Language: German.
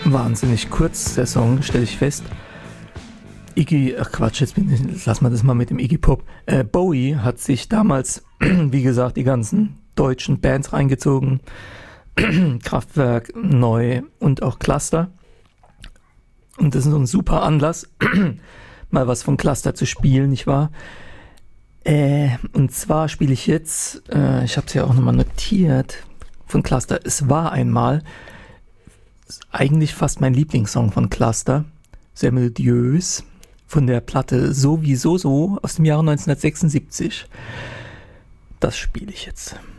wahnsinnig kurz, der Song, stelle ich fest. Lass mal das mal mit dem Iggy Pop. Bowie hat sich damals, wie gesagt, die ganzen deutschen Bands reingezogen. Kraftwerk, Neu und auch Cluster. Und das ist so ein super Anlass, mal was von Cluster zu spielen, nicht wahr? Und zwar spiele ich jetzt, ich habe es ja auch nochmal notiert, von Cluster. Es war einmal eigentlich fast mein Lieblingssong von Cluster. Sehr melodiös. Von der Platte Sowieso so aus dem Jahre 1976. Das spiele ich jetzt.